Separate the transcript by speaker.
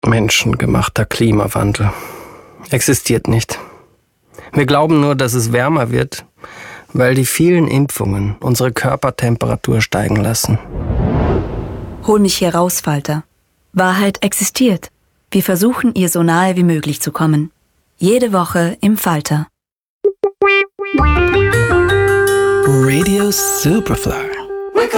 Speaker 1: Menschengemachter Klimawandel existiert nicht. Wir glauben nur, dass es wärmer wird, weil die vielen Impfungen unsere Körpertemperatur steigen lassen.
Speaker 2: Hol mich hier raus, Falter. Wahrheit existiert. Wir versuchen, ihr so nahe wie möglich zu kommen. Jede Woche im Falter.
Speaker 3: Radio Superfly.